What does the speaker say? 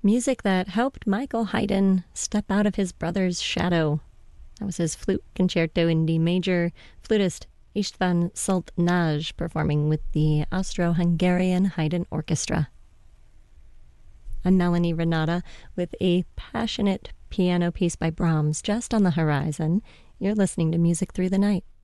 Music that helped Michael Haydn step out of his brother's shadow. That was his flute concerto in D major, flutist István Szolnay performing with the Austro-Hungarian Haydn Orchestra. I'm Melanie Renata with a passionate piano piece by Brahms just on the horizon. You're listening to Music Through the Night.